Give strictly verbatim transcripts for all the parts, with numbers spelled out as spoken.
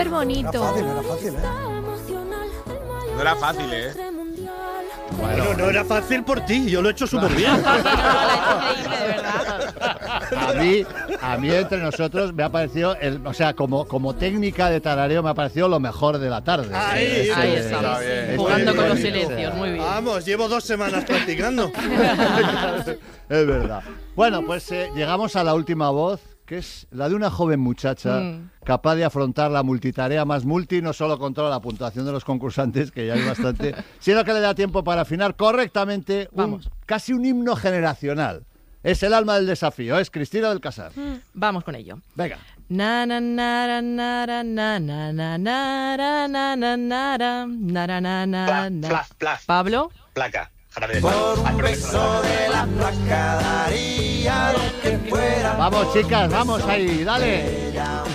súper bonito. Era fácil, era fácil, ¿eh? No era fácil, ¿eh? Bueno, no era fácil por ti, yo lo he hecho súper bien. A mí, a mí entre nosotros me ha parecido, el, o sea, como, como técnica de tarareo me ha parecido lo mejor de la tarde. Ahí, Este- Ahí estamos, este- jugando este- con los este- silencios, muy bien. Vamos, llevo dos semanas practicando. Es verdad. Bueno, pues eh, llegamos a la última voz, que es la de una joven muchacha Mm. capaz de afrontar la multitarea más multi, no solo controla la puntuación de los concursantes, que ya hay bastante, sino que le da tiempo para afinar correctamente un, Vamos. casi un himno generacional. Es el alma del desafío, es Cristina del Casar. Vamos con ello. Venga. Na na na na na na na na na na na na na na na na na Plaf, na. plaf, plaf. Pablo. Placa. Jarabe de palo. Al profesor. Vamos, chicas, vamos ahí, dale.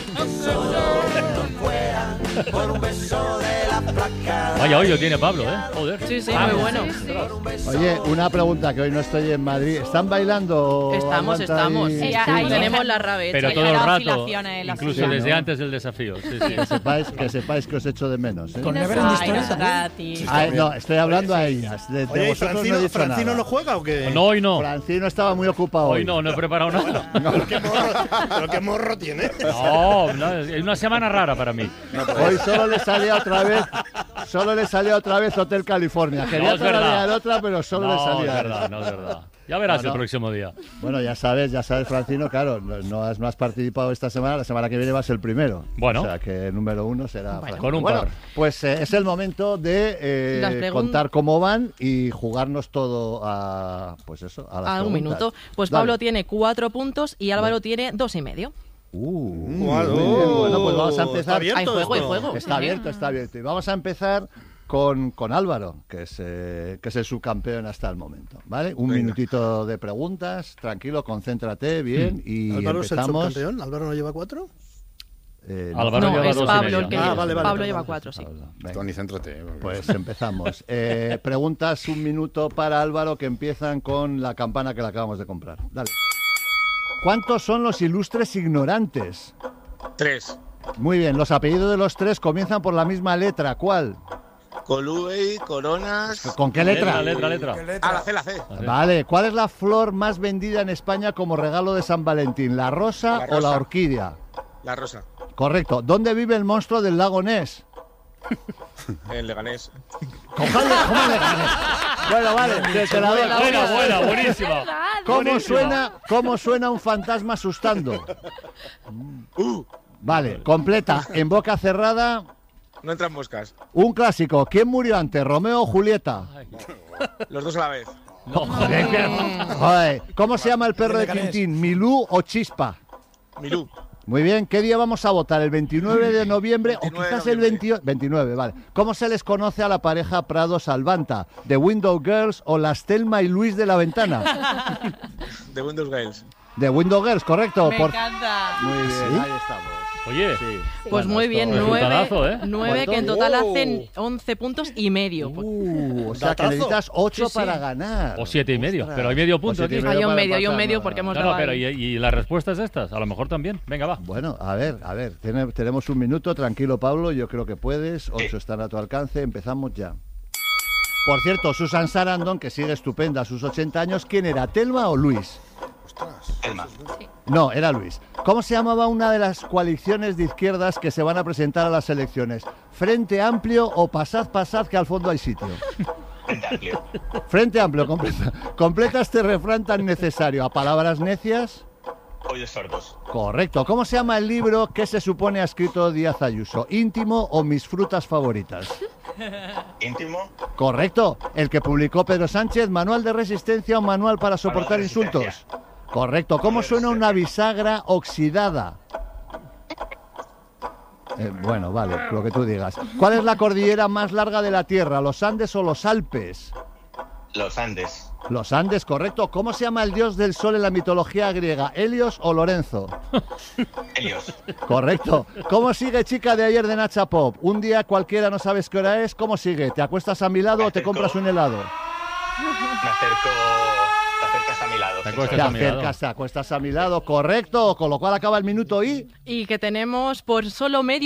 Vaya hoyo tiene Pablo, ¿eh? Joder. Sí, sí, Vamos. muy bueno. Oye, una pregunta, que hoy no estoy en Madrid. ¿Están bailando? o Estamos, aguanta estamos. ahí? Sí, Sí, ahí ¿no? Tenemos la rabeta. Pero Sí, todo el era rato, oscilaciones, la incluso oscilación. desde ¿no? antes del desafío. Sí, sí. Que sepáis, que sepáis que os echo de menos, ¿eh? Con Never Ending Ay, Story no, también. Tati. Ay, no, estoy hablando a ellas. De, de Oye, ¿y vosotros Francino, no he dicho Francino nada. no juega o qué? No, hoy no. Francino estaba muy ocupado hoy. Hoy no, no he preparado nada. Pero qué morro, pero qué morro tiene. No, no, es una semana rara para mí. Hoy solo le salía otra vez, solo le salía otra vez Hotel California. Quería No, es verdad. tararear otra, pero solo le No, salía. es verdad, no es verdad. Ya verás No, no. el próximo día. Bueno, ya sabes, ya sabes, Francino, claro, no, no has, no has participado esta semana, la semana que viene vas el primero. Bueno. O sea, que el número uno será Bueno. Francino. Con un Bueno, par. pues eh, es el momento de eh, Las pregun- contar cómo van y jugarnos todo a, pues eso, a las A un preguntas. minuto. Pues Dale. Pablo tiene cuatro puntos y Álvaro tiene dos y medio. Uh, Guau, muy bien. Bueno, pues vamos a ¿está empezar. abierto Hay juego, hay esto? juego. Está abierto, está abierto. Y vamos a empezar con, con Álvaro, que es, eh, que es el subcampeón hasta el momento. ¿Vale? Un Venga. minutito de preguntas, tranquilo, concéntrate bien y ¿Álvaro es el empezamos. subcampeón? ¿Álvaro no lleva cuatro? Eh, no. Álvaro No, lleva es dos y Pablo medio. el que Ah, lleva. vale, vale, Pablo vale, lleva vale. cuatro, sí. Pablo, venga. Tony, céntrate. porque- Pues empezamos. Eh, preguntas un minuto para Álvaro que empiezan con la campana que le acabamos de comprar. Dale. ¿Cuántos son los ilustres ignorantes? Tres. Muy bien, los apellidos de los tres comienzan por la misma letra. ¿Cuál? Coluey, Coronas. ¿Con qué letra? Letra, letra, letra. Ah, la C, la C. Vale, ¿cuál es la flor más vendida en España como regalo de San Valentín? ¿La rosa, La o la rosa. orquídea? La Rosa. Correcto. ¿Dónde vive el monstruo del lago Ness? El Leganés. ¿Cómo le- le gané? Bueno, vale, te, te la doy. Buena, buena, buenísima. ¿Cómo Buenísima. suena, ¿Cómo suena un fantasma asustando? Uh, Vale, completa. En boca cerrada, no entran moscas. un clásico. ¿Quién murió antes, Romeo o Julieta? Los dos a la vez. No, joder. Joder, ¿cómo se llama el perro de Tintín? ¿Milú o Chispa? Milú. Muy bien, ¿qué día vamos a votar? ¿El veintinueve de noviembre o veintinueve de quizás el noviembre. veintiocho? veintinueve, vale. ¿Cómo se les conoce a la pareja Prado-Salvanta? ¿The Window Girls o las Thelma y Luis de la Ventana? De Windows Girls. The Window Girls, correcto. Me Por- encanta. Muy bien, ahí estamos. Oye, Sí. Pues Bueno, muy esto- bien, Resultadazo, nueve, ¿eh? nueve que en ¿Cuánto? total Oh. hacen once puntos y medio. Uh, o sea que Datazo. necesitas ocho Sí, sí. para ganar. O siete y medio, Ostras. pero hay medio O punto siete y aquí. Hay un para medio, hay un empatar, medio no, porque no. hemos No, dado no, pero ahí. y, y las respuestas estas, a lo mejor también. Venga, va. Bueno, a ver, a ver, tiene- tenemos un minuto, tranquilo Pablo, yo creo que puedes, ocho están a tu alcance, empezamos ya. Por cierto, Susan Sarandon, que sigue estupenda a sus ochenta años, ¿quién era, Telma o Luis? Elma. No, era Luis. ¿Cómo se llamaba una de las coaliciones de izquierdas que se van a presentar a las elecciones? ¿Frente Amplio o Pasad, pasad, que al fondo hay sitio? Frente amplio. Frente Amplio, completa, completa este refrán tan necesario. ¿A palabras necias? Oídos sordos. Correcto. ¿Cómo se llama el libro que se supone ha escrito Díaz Ayuso? ¿Íntimo o Mis frutas favoritas? Íntimo. Correcto. El que publicó Pedro Sánchez, ¿Manual de resistencia o manual para soportar de insultos? resistencia. Correcto. ¿Cómo suena una bisagra oxidada? Eh, bueno, vale, lo que tú digas. ¿Cuál es la cordillera más larga de la Tierra? ¿Los Andes o los Alpes? Los Andes. Los Andes, correcto. ¿Cómo se llama el dios del sol en la mitología griega? ¿Helios o Lorenzo? Helios. Correcto. ¿Cómo sigue chica de ayer de Nacha Pop? Un día cualquiera no sabes qué hora es. ¿Cómo sigue? ¿Te acuestas a mi lado o te compras un helado? Me acerco. Te acercas a mi lado. Te acuestas Te a mi lado. acercas, te acuestas a mi lado. Correcto. Con lo cual acaba el minuto y... Y que tenemos por solo medio